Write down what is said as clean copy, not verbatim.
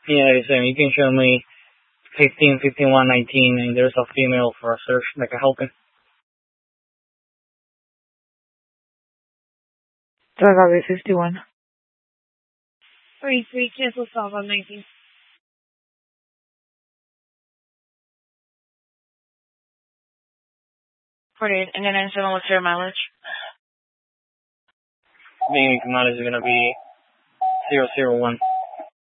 Yeah, you can show me 15, 51, 19, and there's a female for a search, like a helping. Agave 51. 33, cancel solve on 19. And then 97, what's your mileage? Being mileage is going to be 001.